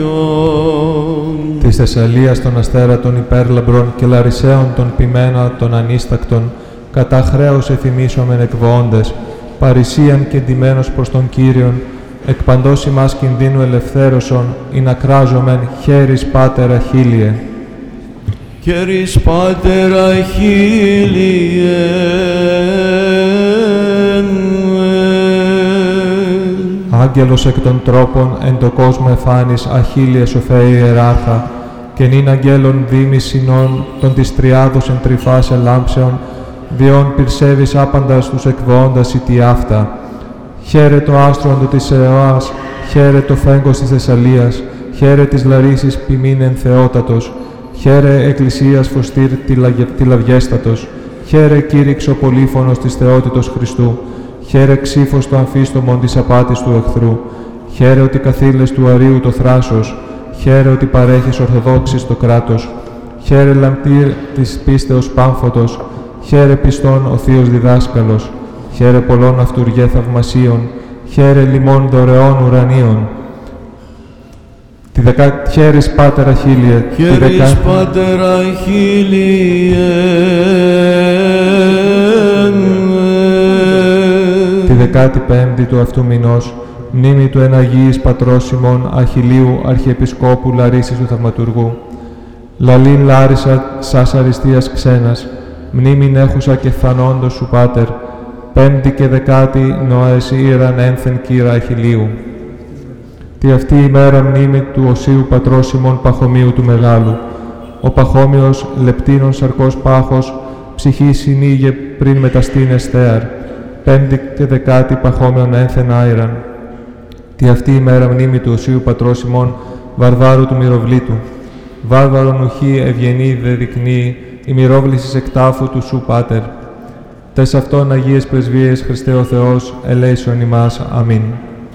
Της Θεσσαλίας των αστέρατων υπέρλαμπρων και Λαρισαίων των ποιμένα των ανίστακτων, κατά χρέος εθυμίσομεν εκβοώντες, παρησίαν και ντυμένος προς τον Κύριον, εκ παντός ημάς κινδύνου ελευθέρωσον, ειν ακράζομεν χέρις Πάτερ Αχίλιε. Χέρις Πάτερ Αχίλιε. Άγγελος εκ των τρόπων εν το κόσμο εφάνης Αχίλιε σοφέ ιεράρχα, και νυν αγγέλων δήμης συνών των της τριάδος εν τρυφάς ελάμψεων, διόν πυρσεύεις άπαντας τους εκβοώντας ητί αυτά. Χαίρε το άστροντο της Εωάς, χαίρε το φέγγος της Θεσσαλίας, χαίρε της Λαρίσης ποιμήν εν θεότατος, χαίρε εκκλησίας φωστήρ τη λαυγέστατος, χαίρε κήρυξο πολύφωνος της θεότητος Χριστού, χαίρε ξύφος το αμφίστομον της απάτης του εχθρού, χαίρε ότι καθήλες του αρείου το θράσος, χαίρε ότι παρέχεις ορθοδόξης το κράτος, χαίρε λαμπτήρ της πίστεως πάμφωτος, χαίρε πιστών ο Θείος Διδάσκαλος, χαίρε πολλών αυτουργέ θαυμασίων, χαίρε λιμών δωρεών ουρανίων. Χαίρεις Πάτερ Αχίλιε. Χαίρεις Πάτερ Αχίλιε. Τη 15η του αυτού μηνός, μνήμη του εν Αγίης Πατρός ημών Αχιλίου Αρχιεπισκόπου Λαρίσης του Θαυματουργού. Λαλήν Λάρισα σας αριστείας ξένας, μνήμην έχουσα και φανόντος σου Πάτερ, 5η και 10η Νοές ήραν ένθεν κύρα Αχιλίου. Τη αυτή ημέρα μνήμη του Οσίου Πατρός ημών Παχωμίου του Μεγάλου. Ο Παχώμιος λεπτύνων σαρκός πάχος, ψυχή συνήγε πριν μεταστήν εστέαρ, 5η και 10η Παχώμιον ένθεν άιραν. Τη αυτή ημέρα μνήμη του Οσίου Πατρός ημών Βαρβάρου του Μυροβλήτου. Βάρβαρον ουχή ευγενή δε δεικνύει, η μυróβλησης εκτάφου του σου Πάτερ. Τες αυτών Αγίες Πρεσβείες Χριστέ ο Θεός, ελέησον ημάς. Αμήν.